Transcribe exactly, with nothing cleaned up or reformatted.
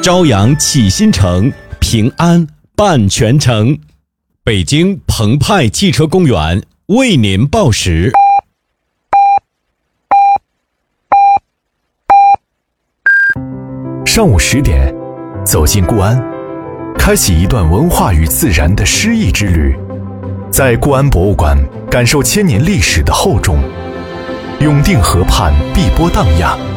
朝阳启新城，平安伴全城。北京澎湃汽车公园为您报时。 上午十点，走进固安，开启一段文化与自然的诗意之旅。在固安博物馆，感受千年历史的厚重。永定河畔碧波荡漾，